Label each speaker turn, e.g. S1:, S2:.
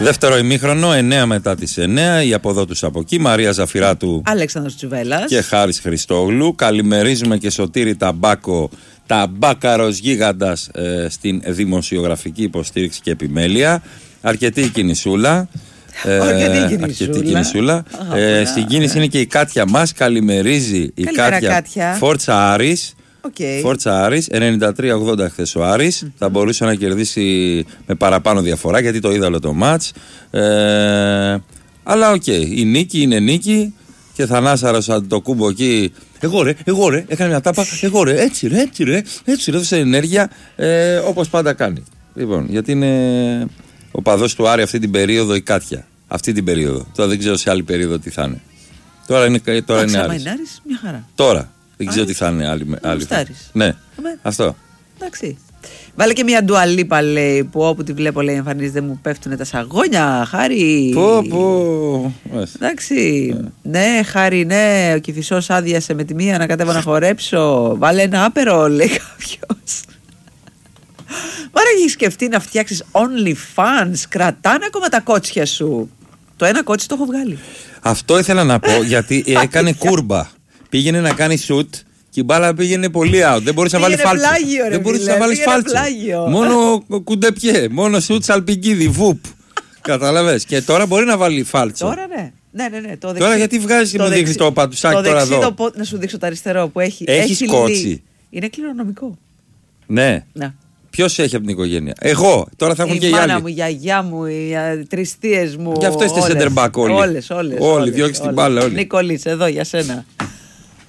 S1: Δεύτερο ημίχρονο, 9 μετά τις 9. Η από εδώ τους από εκεί. Μαρία Ζαφυράτου,
S2: Αλέξανδρος Τσουβέλλας
S1: και Χάρης Χριστόγλου. Καλημερίζουμε και Σωτήρη Ταμπάκο, ταμπάκαρος γίγαντας, στην δημοσιογραφική υποστήριξη και επιμέλεια. Αρκετή κινησούλα. Αρκετή κινησούλα. Στην κίνηση είναι και η Κάτια μας. Καλημερίζει η Κάτια. Φόρτσα Άρης. Φόρτσα Άρης, 93-80 χθες ο Άρης. Θα μπορούσε να κερδίσει με παραπάνω διαφορά, γιατί το είδα όλο το μάτς. Αλλά η νίκη είναι νίκη. Και Θανάσαρος Αντιτοκούμπο εκεί. Εγώ ρε, έκανε μια τάπα. Εγώ ρε, έτσι ρε, έδωσε ενέργεια, όπως πάντα κάνει. Λοιπόν, γιατί είναι ο παδός του Άρη αυτή την περίοδο η Κάτια. Αυτή την περίοδο. Τώρα δεν ξέρω σε άλλη περίοδο τι θα είναι. Τώρα είναι Άρης.
S2: Μια χαρά.
S1: Τώρα. Δεν ξέρω τι θα είναι άλλη. Ναι, αυτό.
S2: Εντάξει. Βάλε και μια ντουαλίπα, λέει, που όπου τη βλέπω, λέει, εμφανίζεται, μου πέφτουνε τα σαγόνια. Χάρη.
S1: Πω.
S2: Εντάξει. Ναι, Χάρη, ναι. Ο Κηφισός άδειασε με τη μία να κατέβω να χορέψω. Βάλε ένα άπερο, λέει κάποιος. Μάρα, έχεις σκεφτεί να φτιάξεις OnlyFans? Κρατάνε ακόμα τα κότσια σου. Το ένα κότσι το έχω βγάλει.
S1: Αυτό ήθελα να πω, γιατί έκανε κούρμπα. Πήγαινε να κάνει σουτ και η μπάλα πήγαινε πολύ out. Δεν μπορούσε να βάλει φάλτσο. Δεν μπορούσε να βάλει φάλτσο. Μόνο κουντεπιέ, μόνο σουτ σαλπικίδι, βουπ. Καταλαβες. Και τώρα μπορεί να βάλει φάλτσο.
S2: Τώρα ναι. Ναι.
S1: Τώρα γιατί βγάζει και μου δείχνει το πατουσάκι τώρα εδώ?
S2: Να σου δείξω το αριστερό που έχει.
S1: Έχει κότσι.
S2: Είναι κληρονομικό.
S1: Ναι. Ποιος έχει από την οικογένεια? Εγώ. Τώρα θα έχουν και οι άλλοι.
S2: Η μάνα μου, η γιαγιά μου, οι τρεις θείες μου.
S1: Γι' αυτό είστε center back όλοι.
S2: Όλες.
S1: Όλοι, διώξτε την μπάλα όλοι.
S2: Νικολής, εδώ για σένα.